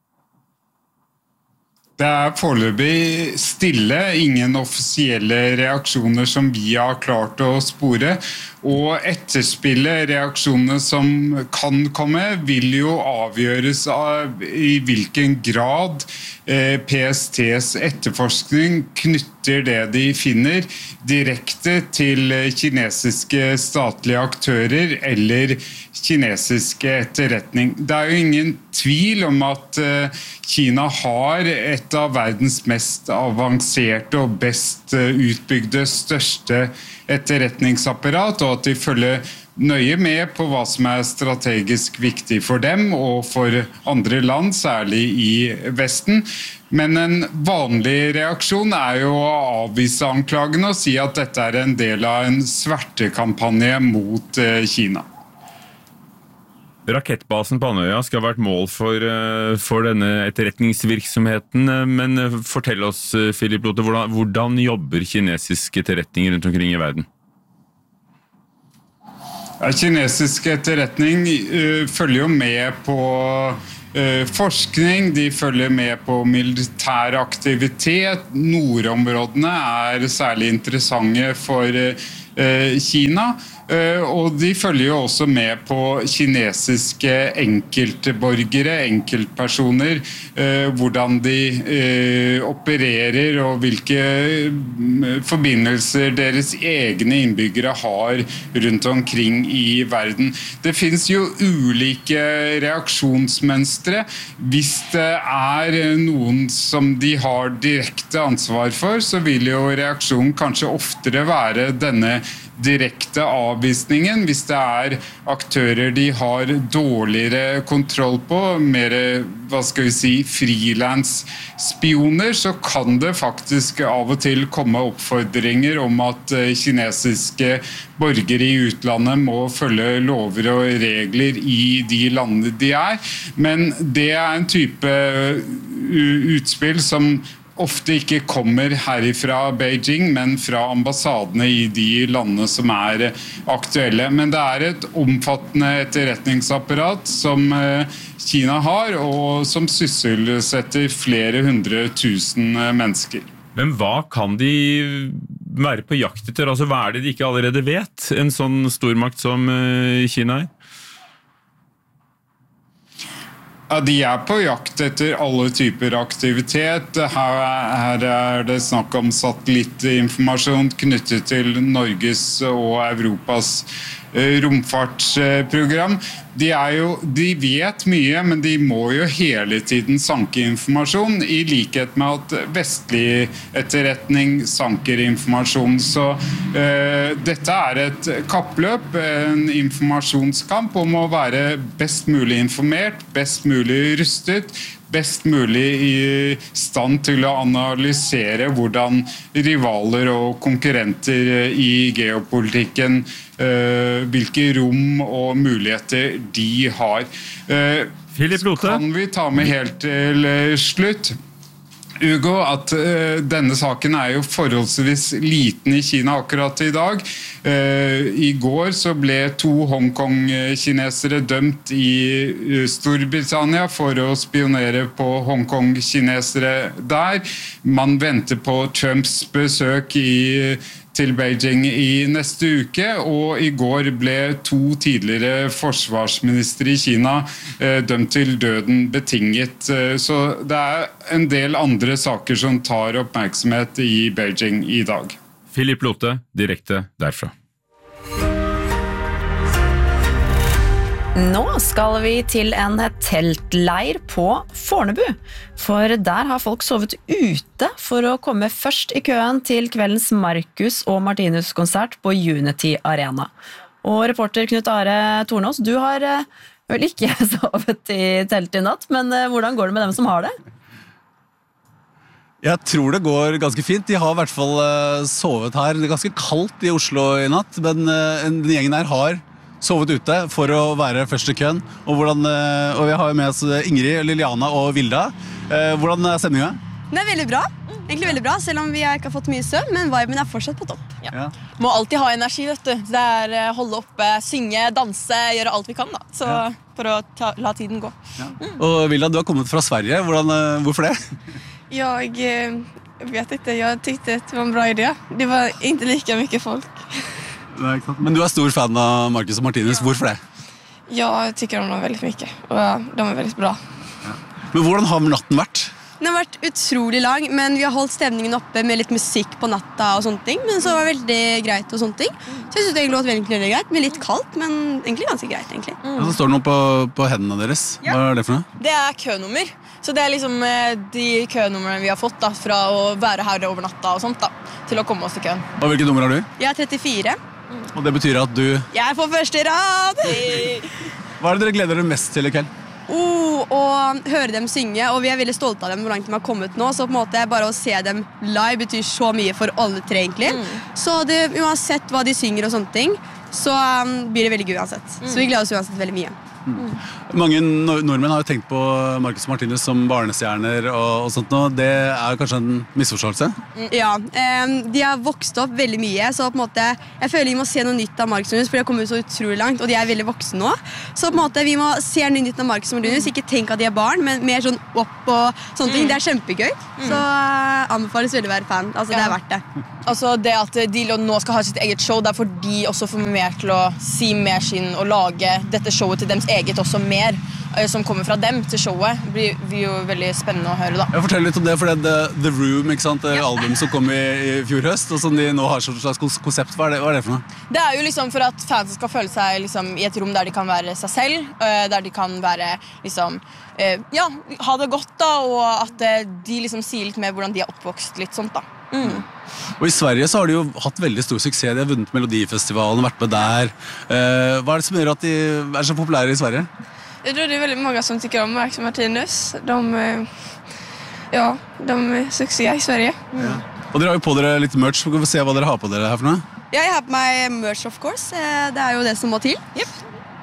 Det er foreløpig stille, ingen offisielle reaksjoner som vi har klart å spore, og etterspillet, reaksjonene som kan komme, vil jo avgjøres av i hvilken grad eh, P S T's etterforskning knytter det de finner direkte til kinesiske statlige aktører eller kinesiske etterretning. Det er jo ingen tvil om at eh, Kina har et av verdens mest avanserte og best utbygde, største etterretningsapparat, og at de følger nøye med på hva som er strategisk viktig for dem og for andre land, særlig i Vesten. Men en vanlig reaksjon er jo å avvise anklagene og si at dette er en del av en svertekampanje mot Kina. Rakettbasen på Andøya skal ha vært mål for, for denne etterretningsvirksomheten, men fortell oss, Philip Lote, hvordan, hvordan jobber kinesisk etterretning rundt omkring i verden? Ja, kinesisk etterretning uh, følger jo med på uh, forskning, de følger med på militær aktivitet. Nordområdene er særlig interessante for uh, Kina. Og de følger jo også med på kinesiske enkeltborgere, enkeltpersoner, hvordan de opererer og hvilke forbindelser deres egne innbyggere har rundt omkring i verden. Det finnes jo ulike reaksjonsmønstre. Hvis det er noen som de har direkte ansvar for, så vil jo reaksjonen kanskje oftere være denne direkte avvisningen. Hvis det er aktører de har dårligere kontroll på, mer, hva skal vi si, frilans-spioner, så kan det faktisk av og til komme oppfordringer om at kinesiske borgere i utlandet må følge lover og regler i de landene de er. Men det er en type utspill som ofte ikke kommer herifra Beijing, men fra ambassadene i de landene som er aktuelle. Men det er et omfattende etterretningsapparat som Kina har, og som sysselsetter flere hundre tusen mennesker. Men hva kan de være på jakt etter? Altså, hva er det de ikke allerede vet, en sånn stormakt som Kina er? Ja, de er på jakt etter alle typer aktivitet. Her, her er det snakk om satellittinformasjon knyttet til Norges og Europas romfartsprogram. De, er jo, de vet mye, men de må jo hele tiden sanke informasjon, i likhet med at vestlig etterretning sanker informasjon. Så uh, dette er et kappløp, en informasjonskamp om å være best mulig informert, best mulig rustet, best mulig i stand til å analysere hvordan rivaler og konkurrenter i geopolitikken, hvilke rom og muligheter de har. Philip Lote. Kan vi ta med helt til slutt, Ugo, at uh, denne saken er jo forholdsvis liten i Kina akkurat i dag. Uh, I går så ble to Hongkong-kinesere dømt i uh, Storbritannia for å spionere på Hongkong-kinesere der. Man venter på Trumps besøk i til Beijing i neste uke, og i går ble to tidligere forsvarsministre i Kina eh, dømt til døden betinget. Så det er en del andre saker som tar oppmerksomhet i Beijing i dag. Philip Lote, direkte derfra. Nå skal vi til en teltleir på Fornebu, for der har folk sovet ute for å komme først i køen til kveldens Marcus og Martinus-konsert på Unity Arena. Og reporter Knut Are Tornås, du har vel ikke sovet i telt i natt, men hvordan går det med dem som har det? Jeg tror det går ganske fint. De har i hvert fall sovet her. Det er ganske kaldt i Oslo i natt, men den gjengen her har sovet ute for å være først i køen. Og, hvordan, og vi har med oss Ingrid, Liliana og Vilda. Hvordan er stemningen? Det er veldig bra. Egentlig veldig bra, selv om vi ikke har fått mye søvn, men viben er fortsatt på topp. Ja. Ja. Må alltid ha energi, vet du. Det er holde oppe, synge, danse, gjøre alt vi kan da. Så ja. For å ta, la tiden gå. Ja. Mm. Og Vilda, du har kommet fra Sverige. Hvordan, hvorfor det? Jeg, jeg vet ikke, jeg tykte det var en bra idé. Det var ikke like mye folk. Nei, men du er stor fan av Marcus og Martinus. Hvorfor det? Ja, jeg tykker om dem veldig mye, og de er veldig bra. Ja. Men hvordan har natten vært? Den har vært utrolig lang, men vi har holdt stemningen oppe med litt musikk på natta og sånne ting, men så var det veldig greit og sånne ting. Så jeg synes det egentlig var veldig, veldig greit, med litt kaldt, men egentlig ganske greit, egentlig. Mm. Ja, så står det noe på, på hendene deres. Hva ja. Er det for noe? Det er kønummer. Så det er liksom de kønumrene vi har fått da, fra å være her over natta og sånt da, til å komme oss til køen. Og hvilket nummer har du? Jeg er trettifire. Og det betyr at du... Jeg er på første rad! Hva er det dere gleder dere mest til i kveld? Oh, å høre dem synge, og vi er veldig stolte av dem hvor langt de har kommet nå, så på en måte bare å se dem live betyr så mye for alle tre egentlig. Mm. Så det, uansett hva de synger og sånne ting, så um, blir det veldig gøy uansett. Mm. Så vi gleder oss uansett veldig mye. Mm. Mange nordmenn har jo tenkt på Marcus og Martinus som barnestjerner og, og sånt nå. Det er kanskje en misforståelse? Ja, eh, de har vokst opp veldig mye, så på en måte, jeg føler vi må se noe nytt av Marcus og Martinus, for de har kommet så utrolig langt, og de er veldig voksne nå. Så på en måte, vi må se noe nytt av Marcus og Martinus, ikke tenke at de er barn, men mer sånn opp og sånne ting. Det er kjempegøy, så uh, anbefales veldig å være fan. Altså, ja. Det er verdt det. Altså, det at de nå skal ha sitt eget show, det er for de også får mer til å si mer sin og lage dette showet til deres eget også mer, som kommer fra dem til showet. Det blir, blir jo veldig spennende å høre da. Jeg forteller litt om det, for det er The Room, ikke sant? Ja. Album som kom i, i fjor høst, og som de nå har som slags konsept. Hva er, det, hva er det for noe? Det er jo liksom for at fans skal føle seg liksom, i et rom der de kan være seg selv, der de kan være liksom, ja, ha det godt da, og at de liksom sier litt mer hvordan de er oppvokst litt sånt da. Mm. Og i Sverige så har de jo hatt veldig stor suksess. De har vunnet Melodifestivalen, vært med der. Eh, hva er det som gjør at de er så populære i Sverige? Jeg tror det er veldig mange som tykker om Marcus og Martinus. De, ja, de er suksess i Sverige. Mm. Ja. Og dere har jo på dere litt merch. Får vi se hva dere har på dere her for noe? Ja, jeg har på meg merch, of course. Det er jo det som må til. Yep.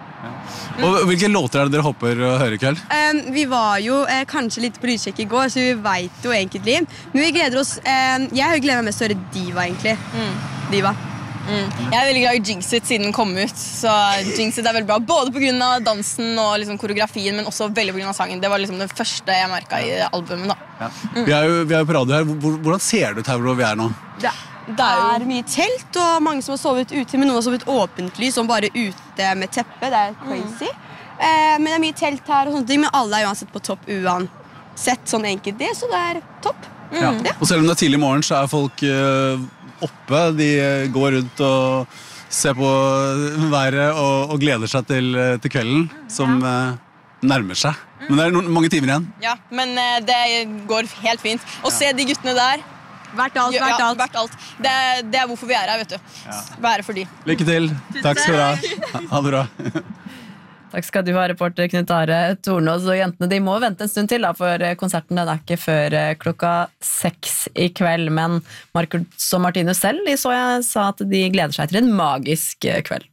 Og hvilke låter er det dere håper å høre i kveld? Um, vi var jo eh, kanskje litt på lydsjekk i går, så vi vet jo egentlig. Men vi gleder oss, eh, jeg gleder meg mest til å høre Diva egentlig. Mm. Diva. Mm. Jeg er veldig glad i Jinxit siden den kom ut, så Jinxit er veldig bra. Både på grunn av dansen og liksom koreografien, men også veldig på grunn av sangen. Det var liksom det første jeg merket i albumet da. Ja. Mm. Vi, er jo, vi er jo på radio her. Hvordan ser det ut her hvor vi er nå? Ja. Det er jo mye telt, og mange som har sovet ute, men noen har sovet åpentlig, som bare ute med teppe. Det er crazy. Mm. Eh, men det er mye telt her og sånne ting, men alle er uansett på topp uansett sånn enkelt det, så det er topp. Mm. Ja. Ja. Og selv om det er tidlig i morgen, så er folk uh, oppe. De går rundt og ser på været og, og gleder seg til, til kvelden, som uh, nærmer seg. Men det er noen, mange timer igjen. Ja, men uh, det går helt fint. Å ja. Se de guttene der. Hvert alt, hvert alt. Ja, hvert alt. Det, det er hvorfor vi er her, vet du. Ja. Være for de. Lykke til. Takk skal du ha. Ha det bra. Takk skal du ha, reporter Knut Are Tornås. Og jentene, de må vente en stund til, da, for konserten den er ikke før klokka seks i kveld. Men Marcus og Martinus selv, de så jeg sa at de gleder seg til en magisk kveld.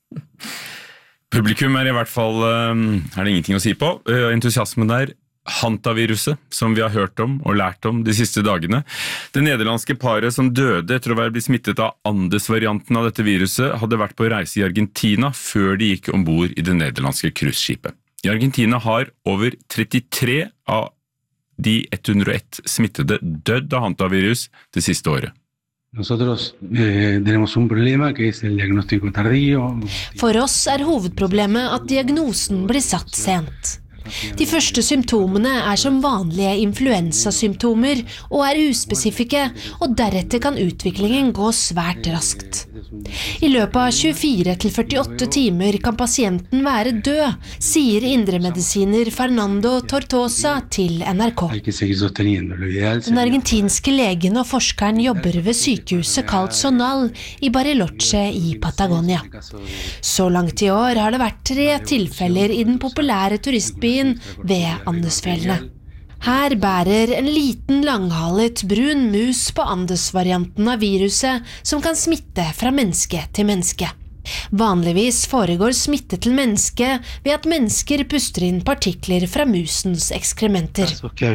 Publikum er i hvert fall, er det ingenting å si på. Entusiasmen der. Hantaviruset, som vi har hørt om og lært om de siste dagene. Det nederlandske paret som døde etter å være blitt smittet av Andes-varianten av dette viruset, hadde vært på reise i Argentina før de gikk ombord i det nederlandske cruiseskipet. I Argentina har over trettitre av de hundre og ett smittede dødd av hantavirus det siste året. Nosotros eh, tenemos un problema que es el diagnóstico tardío. For oss er hovedproblemet at diagnosen blir satt sent. De første symptomene er som vanlige influensasymptomer og er uspesifike, og deretter kan utviklingen gå svært raskt. I løpet av tjuefire til førtiåtte timer kan pasienten være død, sier indremedisiner Fernando Tortosa til N R K. Den argentinske legen og forskeren jobber ved sykehuset kalt Zonal i Bariloche i Patagonia. Så langt i år har det vært tre tilfeller i den populære turistbyen ved Andesfjellene. Her bærer en liten langhalet brun mus på Andes-varianten av viruset som kan smitte fra menneske til menneske. Vanligvis foregår smitte til menneske ved at mennesker puster inn partikler fra musens ekskrementer.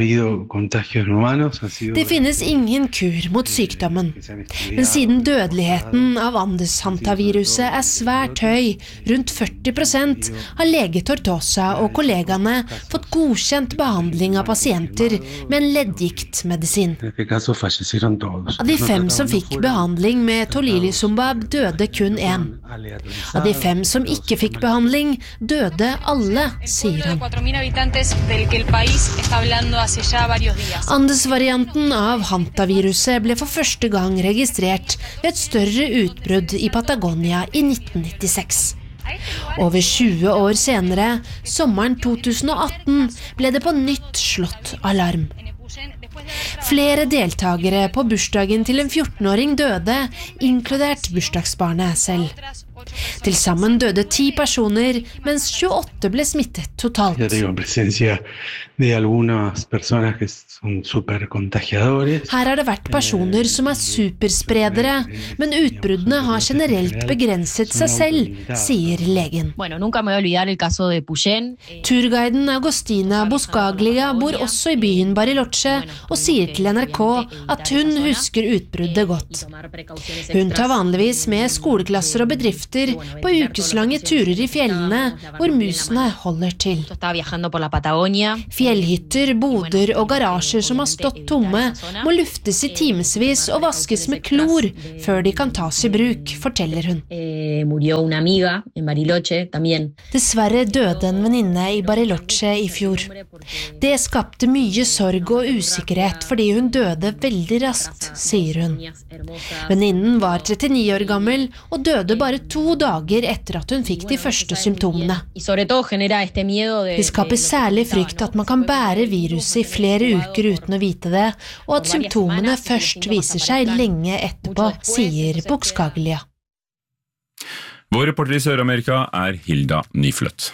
Det finnes ingen kur mot sykdommen, men siden dødeligheten av Andes-hantaviruset er svært høy, rundt førti prosent, har lege Tortosa og kollegaene fått godkjent behandling av pasienter med en leddgiktmedisin. Av de fem som fikk behandling med tolilisumab døde kun én. Av de fem som ikke fikk behandling, døde alle, sier han. Andes-varianten av hantaviruset ble for første gang registrert ved et større utbrudd i Patagonia i nitten nittiseks. Over tjue år senere, sommeren to tusen og atten, ble det på nytt slått alarm. Flere deltagere på bursdagen til en fjortenåring døde, inkludert bursdagsbarnet selv. Til sammen døde ti personer, mens tjueåtte ble smittet totalt. Her har det vært personer som er superspredere, men utbruddene har generelt begrenset seg selv, sier legen. Turguiden Agostina Buscaglia bor også i byen Bariloche og sier til N R K at hun husker utbruddet godt. Hun tar vanligvis med skoleklasser og bedrifter på ukeslange turer i fjellene hvor musene holder til. Fjellhytter, boder og garasjer som har stått tomme må luftes i timesvis og vaskes med klor før de kan tas i bruk, forteller hun. Dessverre døde en venninne i Bariloche i fjor. Det skapte mye sorg og usikkerhet fordi hun døde veldig raskt, sier hun. Venninnen var trettini år gammel og døde bare to dager etter at hun fikk de første symptomene. Det skaper særlig frykt at man kan bære viruset i flere uker uten å vite det, og at symptomene først viser seg lenge etterpå, sier Buscaglia. Vår reporter i Sør-Amerika er Hilda Nyfløtt.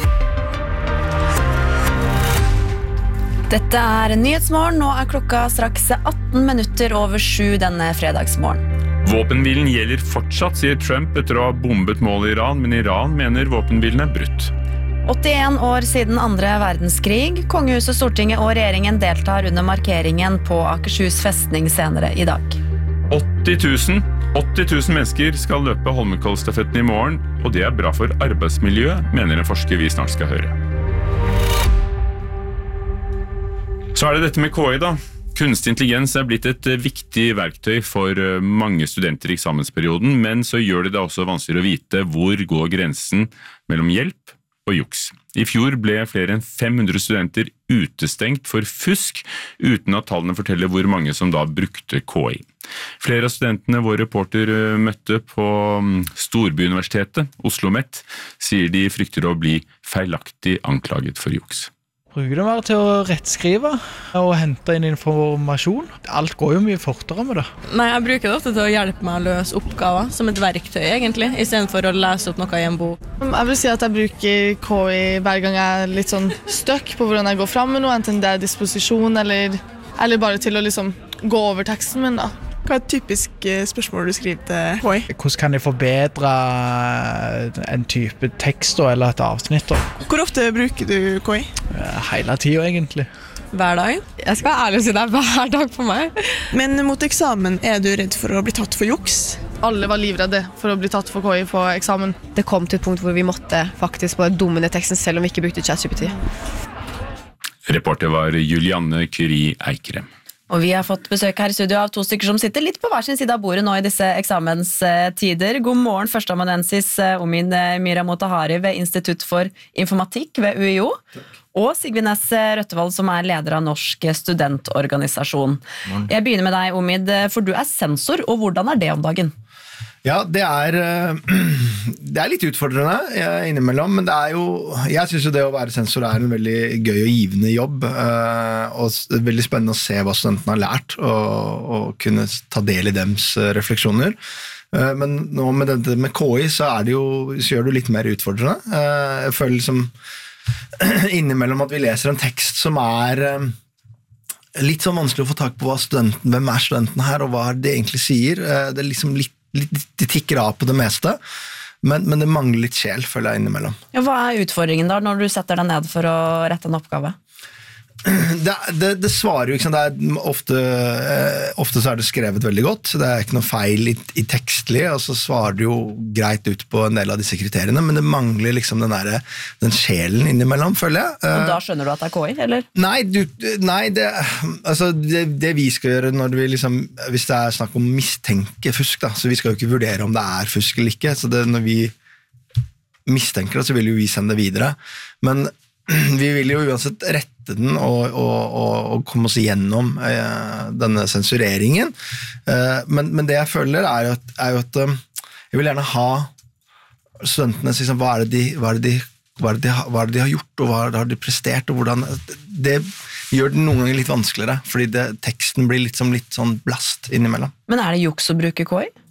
Dette er Nyhetsmorgen, nå er klokka straks atten minutter over sju denne fredagsmorgen. Våpenhvilen gjelder fortsatt, sier Trump etter å ha bombet mål i Iran, men Iran mener våpenhvilen er brutt. åttien år siden andre verdenskrig. Kongehuset, Stortinget og regjeringen deltar under markeringen på Akershus festning senere i dag. åtti tusen mennesker skal løpe Holmenkollstafetten i morgen, og det er bra for arbeidsmiljøet, mener en forsker vi snart skal høre. Så er det dette med K I da. Kunstig intelligens er blitt et viktig verktøy for mange studenter i eksamensperioden, men så gjør det det også vanskelig å vite hvor går grensen mellom hjelp og juks. I fjor ble flere enn fem hundre studenter utestengt for fusk, uten at tallene forteller hvor mange som da brukte K I. Flere av studentene vår reporter møtte på Storbyuniversitetet, OsloMet, sier de frykter å bli feilaktig anklaget for juks. Bruker det bare til å rettskrive og hente inn informasjon. Alt går jo mye fortere med det. Nei, jeg bruker det ofte til å hjelpe meg å løse oppgaver, som et verktøy egentlig, i stedet for å lese opp noe i en bok. Jeg vil si at jeg bruker K I hver gang jeg er litt sånn støkk på hvordan jeg går frem med noe, enten det er disposisjon eller, eller bare til å liksom gå over teksten min da. Hva er et typisk spørsmål du skriver til K I? Hvordan kan jeg forbedre en type tekst eller et avsnitt? Hvor ofte bruker du K I? Hele tiden egentlig. Hver dag? Jeg skal være ærlig og si det er hver dag for meg. Men mot eksamen, er du redd for å bli tatt for juks? Alle var livredde for å bli tatt for K I på eksamen. Det kom til et punkt hvor vi måtte faktisk bare dumme ned teksten selv om vi ikke brukte ChatGPT. Reporter var Julianne Curie Eikrem. Og vi har fått besøk her i studio av to stykker som sitter litt på hver sin side av bordet nå i disse eksamenstider. God morgen, førsteamanuensis Omid Mira Motahari ved Institutt for Informatikk ved U I O. Og Sigve Næss Røttevold, som er leder av Norsk studentorganisasjon. Jeg begynner med deg, Omid, for du er sensor, og hvordan er det om dagen? Ja, det er, det er litt utfordrende innimellom, men det er jo, jeg synes jo det å være sensor er en veldig gøy og givende jobb, og det er veldig spennende å se hva studentene har lært, og, og kunne ta del i dems refleksjoner. Men nå med dette med K I så, er det jo, så gjør det litt mer utfordrende. Jeg føler liksom innimellom at vi leser en tekst som er litt sånn vanskelig å få tak på hva studenten, hvem er studenten her, og hva det egentlig sier. Det er liksom litt de tikker av på det meste, men, men det mangler litt sjel, føler jeg innimellom. Ja, hva er utfordringen da, når du setter deg ned for å rette en oppgave? Det, det, det svarer jo ikke, det er ofte, ofte så er det skrevet veldig godt, det er ikke noe feil i, i tekstlig, og så svarer det jo greit ut på en del av disse kriteriene, men det mangler liksom den, der, den sjelen innimellom, føler jeg. Og da skjønner du at det er K I, eller? Nei, du, nei det, altså det, det vi skal gjøre når vi liksom, hvis det er snakk om mistenke fusk, da, så vi skal jo ikke vurdere om det er fusk eller ikke, så det, når vi mistenker det, så vil jo vi sende det videre, men vi vil jo uansett rette den og, og, og, og komme oss igjennom eh, denne sensureringen. Eh, men, men det jeg føler er jo at, er jo at um, jeg vil gjerne ha studentene liksom, hva er det de, hva er det de, hva er det de, hva er det de har gjort, og hva har de prestert, og hvordan det gjør det noen ganger litt vanskeligere, fordi det, teksten blir litt, som, litt sånn blast innimellom. Men er det juks å bruke K I?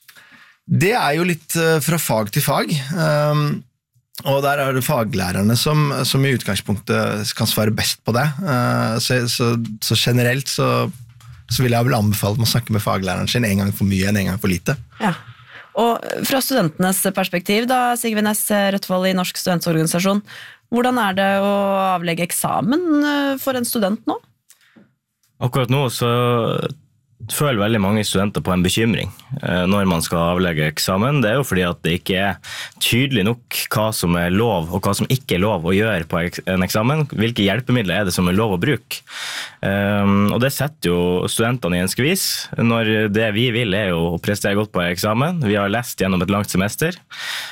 Det er jo litt uh, fra fag til fag. Um, Og der er det faglærerne som, som i utgangspunktet kan svare best på det. Så, så, så generelt så, så vil jeg vel anbefale å snakke med faglæreren sin en gang for mye enn en gang for lite. Ja. Og fra studentenes perspektiv da, Sigve Næss Røttevold i Norsk studentorganisasjon, hvordan er det å avlegge eksamen for en student nå? Akkurat nå så føler veldig mange studenter på en bekymring når man skal avlegge eksamen. Det er jo fordi at det ikke er tydelig nok hva som er lov og hva som ikke er lov å gjøre på en eksamen. Hvilke hjelpemidler er det som er lov å bruke? Og det setter jo studentene i en skvis, når det vi vil er jo å prestere godt på eksamen. Vi har lest gjennom et langt semester.